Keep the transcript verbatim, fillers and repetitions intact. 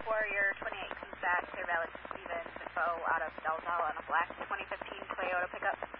Warrior twenty-eight comes back, Clear Valley to Stevens, info out of Del Del on a black twenty fifteen Toyota pickup.